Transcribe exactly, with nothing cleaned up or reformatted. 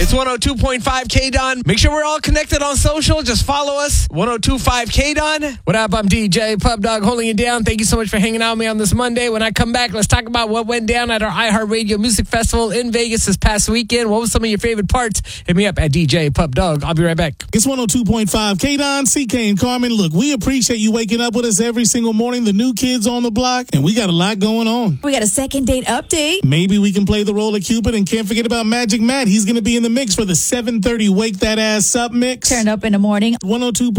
It's one oh two point five K-Don. Make sure we're all connected on social. Just follow us. one oh two point five K-Don. What up? I'm D J Pub Dog holding it down. Thank you so much for hanging out with me on this Monday. When I come back, let's talk about what went down at our iHeartRadio Music Festival in Vegas this past weekend. What was some of your favorite parts? Hit me up at D J Pub Dog. I'll be right back. It's one oh two point five K-Don, C K, and Carmen. Look, we appreciate you waking up with us every single morning. The new kids on the block, and we got a lot going on. We got a second date update. Maybe we can play the role of Cupid, and can't forget about Magic Matt. He's going to be in the mix for the seven thirty Wake That Ass Up mix. Turn up in the morning. one oh two